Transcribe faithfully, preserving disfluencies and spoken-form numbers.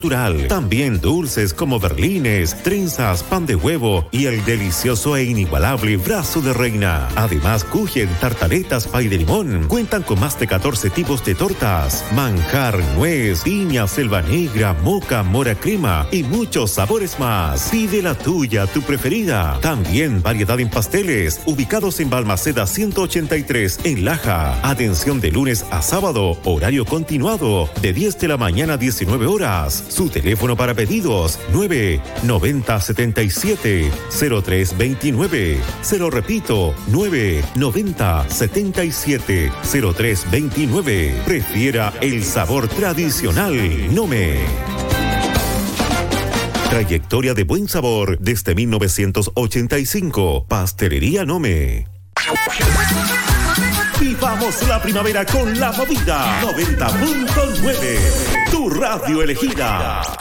natural. También dulces como berlines, trenzas, pan de huevo y el delicioso e inigualable brazo de reina. Además, Kuchen, tartaletas, pay de limón. Cuentan con más de catorce tipos de tortas, manjar, nuez, piña, selva negra, moca, mora crema y muchos sabores más. Pide la tuya, tu preferida. También variedad en pasteles, ubicados en Balmaceda ciento ochenta y tres en Laja. Atención de lunes a sábado, horario continuado, de diez de la mañana a diecinueve horas. Su teléfono para pedidos, nueve noventa setenta y siete cero tres veintinueve. Se lo repito, nueve noventa setenta y siete cero tres veintinueve. Prefiera el sabor tradicional Nome. Trayectoria de buen sabor desde mil novecientos ochenta y cinco. Pastelería Nome. Vivamos la primavera con la movida noventa punto nueve. Tu radio elegida.